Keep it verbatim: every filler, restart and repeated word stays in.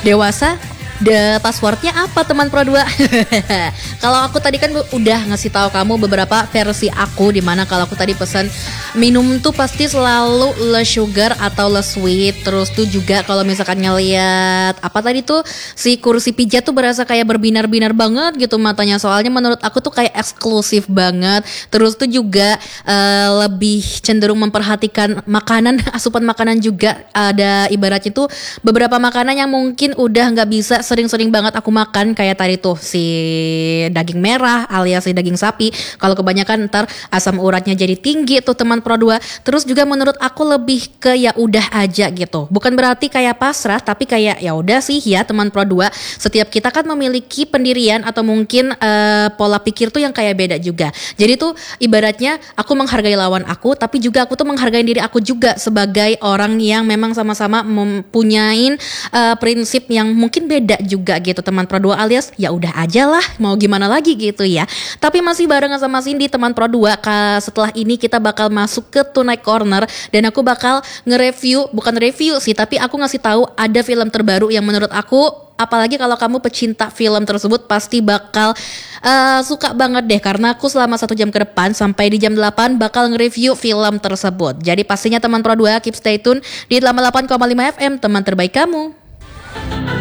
Dewasa, the passwordnya apa teman Pro dua? Kalau aku tadi kan udah ngasih tahu kamu beberapa versi aku, dimana kalau aku tadi pesan minum tuh pasti selalu less sugar atau less sweet. Terus tuh juga kalau misalkan ngeliat apa tadi tuh si kursi pijat tuh berasa kayak berbinar-binar banget gitu matanya. Soalnya menurut aku tuh kayak eksklusif banget. Terus tuh juga uh, lebih cenderung memperhatikan makanan, asupan makanan juga. Ada ibaratnya tuh beberapa makanan yang mungkin udah nggak bisa sering-sering banget aku makan, kayak tadi tuh si daging merah alias si daging sapi. Kalau kebanyakan ntar asam uratnya jadi tinggi tuh teman Pro dua. Terus juga menurut aku lebih ke ya udah aja gitu. Bukan berarti kayak pasrah, tapi kayak ya udah sih ya teman Pro dua. Setiap kita kan memiliki pendirian atau mungkin uh, pola pikir tuh yang kayak beda juga. Jadi tuh ibaratnya aku menghargai lawan aku, tapi juga aku tuh menghargai diri aku juga sebagai orang yang memang sama-sama mempunyai uh, prinsip yang mungkin beda juga gitu teman Pro dua, alias ya udah aja lah mau gimana lagi gitu ya. Tapi masih barengan sama Cindy teman Pro dua. Setelah ini kita bakal masuk ke Tonight Corner dan aku bakal nge-review, bukan review sih, tapi aku ngasih tahu ada film terbaru yang menurut aku, apalagi kalau kamu pecinta film tersebut, pasti bakal uh, suka banget deh. Karena aku selama satu jam ke depan sampai di jam delapan bakal nge-review film tersebut. Jadi pastinya teman Pro dua keep stay tune di delapan puluh delapan koma lima F M, teman terbaik kamu.